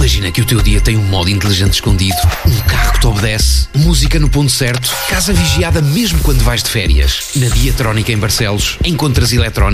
Imagina que o teu dia tem um modo inteligente escondido, um carro que te obedece, música no ponto certo, casa vigiada mesmo quando vais de férias. Na Diatrónica em Barcelos, encontras eletrónica